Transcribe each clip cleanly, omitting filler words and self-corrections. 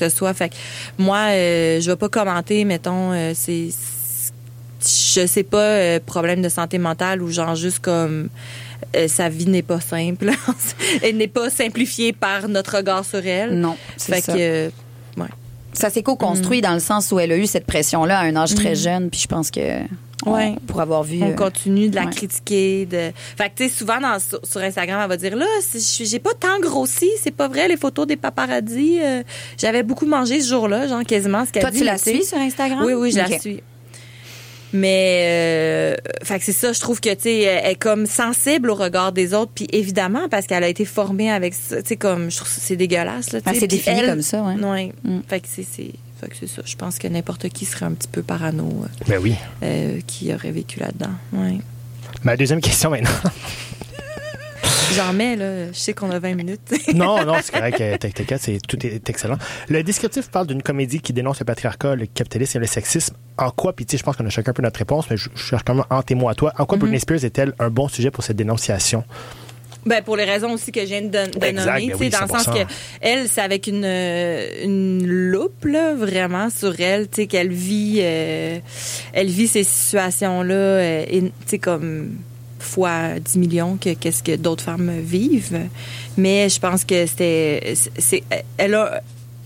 que ce soit. Fait que moi, je vais pas commenter, mettons, je sais pas, problème de santé mentale ou genre juste comme sa vie n'est pas simple. Elle n'est pas simplifiée par notre regard sur elle. Non, c'est ça. Fait que, ouais. Ça s'est co-construit dans le sens où elle a eu cette pression-là à un âge très jeune, puis je pense que pour avoir vu... On continue de la critiquer. Fait que, tu sais, souvent sur Instagram, elle va dire, là, j'ai pas tant grossi, c'est pas vrai, les photos des paparazzis. J'avais beaucoup mangé ce jour-là, genre quasiment ce qu'elle dit. Toi, tu la suis sur Instagram? Oui, je la suis. Mais, fait que c'est ça, je trouve que, tu sais, elle est comme sensible au regard des autres, puis évidemment, parce qu'elle a été formée avec ça, tu sais, comme, je trouve que c'est dégueulasse, là, tu sais. C'est défini comme ça, ouais. Ouais. Fait que c'est ça. Je pense que n'importe qui serait un petit peu parano. Ben oui. Qui aurait vécu là-dedans. Ouais. Ma deuxième question maintenant. J'en mets, là. Je sais qu'on a 20 minutes. Non, c'est correct. Tout est excellent. Le descriptif parle d'une comédie qui dénonce le patriarcat, le capitalisme et le sexisme. En quoi, puis tu sais, je pense qu'on a chacun un peu notre réponse, mais je cherche quand même en témoin à toi. En quoi Britney Spears est-elle un bon sujet pour cette dénonciation? Ben, pour les raisons aussi que je viens de nommer, tu sais, dans le sens que elle, c'est avec une loupe, là, vraiment, sur elle, tu sais, qu'elle vit ces situations-là, tu sais, comme fois 10 millions qu'est-ce que d'autres femmes vivent. Mais je pense que elle a,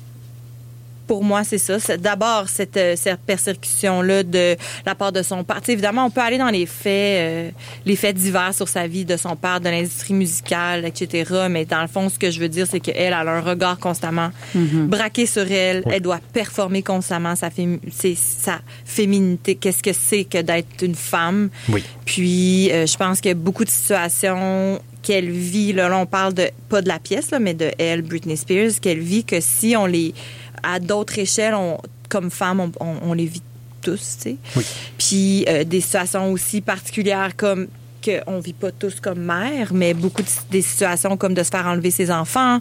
pour moi, c'est ça. C'est d'abord cette persécution-là de la part de son père. Tu sais, évidemment, on peut aller dans les faits divers sur sa vie de son père, de l'industrie musicale, etc. Mais dans le fond, ce que je veux dire, c'est qu'elle a un regard constamment braqué sur elle. Oui. Elle doit performer constamment sa féminité. Qu'est-ce que c'est que d'être une femme? Oui. Puis, je pense qu'il y a beaucoup de situations qu'elle vit. Là, on parle pas de la pièce, là, mais de elle, Britney Spears, qu'elle vit que si on les... à d'autres échelles, comme femmes, on les vit tous, tu sais. Oui. Puis des situations aussi particulières comme qu'on vit pas tous comme mère, mais beaucoup des situations comme de se faire enlever ses enfants,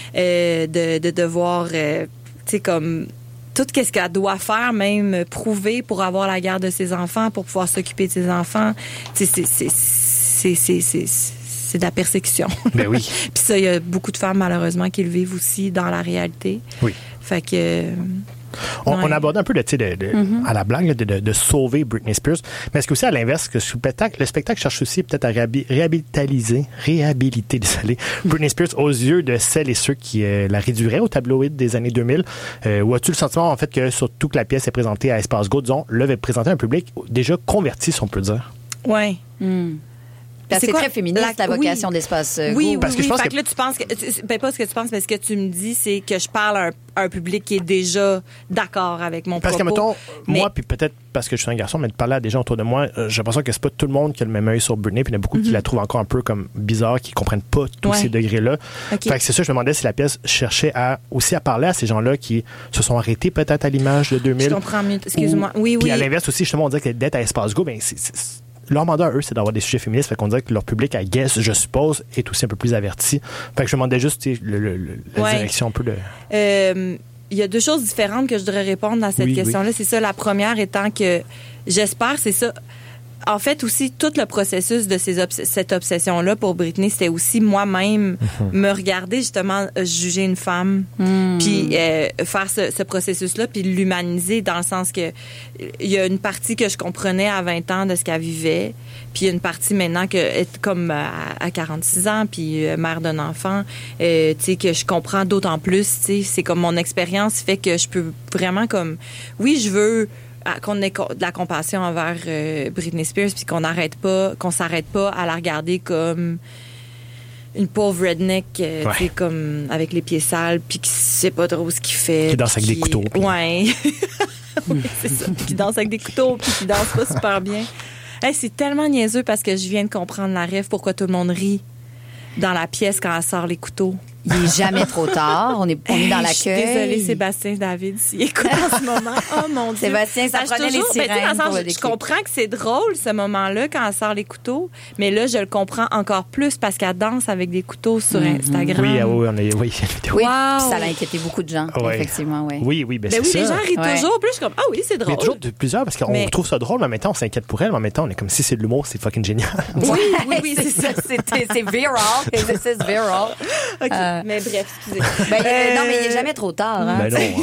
de devoir, tu sais, comme tout ce qu'elle doit faire, même prouver pour avoir la garde de ses enfants, pour pouvoir s'occuper de ses enfants. Tu sais, c'est de la persécution. Ben oui. Puis ça, il y a beaucoup de femmes, malheureusement, qui le vivent aussi dans la réalité. Oui. Fait que... On a abordé un peu à la blague de sauver Britney Spears, mais est-ce que aussi à l'inverse, que le spectacle cherche aussi peut-être à réhabiliter Britney Spears aux yeux de celles et ceux qui la réduiraient au tabloïd des années 2000, ou as-tu le sentiment en fait que surtout que la pièce est présentée à Espace Go, disons, l'œuvre est présentée à un public déjà converti, si on peut dire? Oui. C'est très féministe, la vocation d'Espace Go. Oui, parce que je pense que là, tu penses que... Ben, pas ce que tu penses, mais ce que tu me dis, c'est que je parle à un public qui est déjà d'accord avec mon propos. Parce que, mettons, moi, puis peut-être parce que je suis un garçon, mais de parler à des gens autour de moi, j'ai l'impression que c'est pas tout le monde qui a le même œil sur Britney, puis il y en a beaucoup qui la trouvent encore un peu comme bizarre, qui comprennent pas tous ces degrés-là. Okay. Fait que c'est ça, je me demandais si la pièce cherchait aussi à parler à ces gens-là qui se sont arrêtés peut-être à l'image de 2000. Je comprends mieux. Excuse-moi. Oui. Puis à l'inverse aussi, justement, on dirait que d'être à Espace Go, ben leur mandat à eux, c'est d'avoir des sujets féministes. Fait qu'on dirait que leur public, I guess, je suppose, est aussi un peu plus averti. Fait que je me demandais juste la direction un peu de... Il y a deux choses différentes que je voudrais répondre à cette question-là. C'est ça, la première étant que j'espère, c'est ça. En fait, aussi, tout le processus de cette obsession-là pour Britney, c'était aussi moi-même me regarder, justement, juger une femme, puis faire ce processus-là, puis l'humaniser dans le sens que il y a une partie que je comprenais à 20 ans de ce qu'elle vivait, puis il y a une partie maintenant que être comme à 46 ans, puis mère d'un enfant, tu sais, que je comprends d'autant plus, tu sais, c'est comme mon expérience fait que je peux vraiment comme, oui, je veux qu'on ait de la compassion envers Britney Spears, puis qu'on s'arrête pas à la regarder comme une pauvre redneck, tu sais, comme avec les pieds sales, puis qui sait pas trop ce qu'il fait. Qui danse avec des couteaux. Puis... Ouais. Oui, c'est ça. Puis qui danse avec des couteaux, puis qui danse pas super bien. Hey, c'est tellement niaiseux parce que je viens de comprendre la rêve, pourquoi tout le monde rit dans la pièce quand elle sort les couteaux. Il n'est jamais trop tard. On est dans l'accueil. Je suis désolée, Sébastien David, s'il écoute en ce moment. Oh mon Dieu. Sébastien, ça prenait les sirènes pour le je comprends que c'est drôle, ce moment-là, quand elle sort les couteaux, mais là, je le comprends encore plus parce qu'elle danse avec des couteaux sur Instagram. Oui, oui. Wow. Ça a inquiété beaucoup de gens, effectivement. Oui, ben c'est ça. Les gens rient toujours. Plus je suis comme, oui, c'est drôle. Mais toujours de plusieurs, parce qu'on trouve ça drôle, mais en même temps, on s'inquiète pour elle, mais en même temps, on est comme si c'est de l'humour, c'est fucking génial. Oui, c'est ça. C'est viral. This is viral. OK. Mais bref, excusez. Non, mais il n'est jamais trop tard. Hein? Ben non.